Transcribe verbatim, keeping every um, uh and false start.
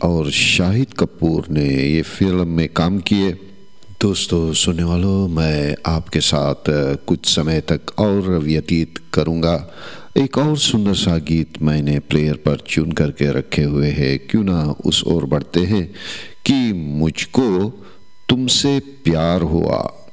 और शाहिद कपूर ने ये फिल्म में काम किए। दोस्तों सुनने वालों, मैं आपके साथ कुछ समय तक और व्यतीत करूँगा। एक और सुंदर सा गीत मैंने प्लेयर पर चुन करके रखे हुए हैं, क्यों ना उस ओर बढ़ते हैं कि मुझको तुमसे प्यार हुआ।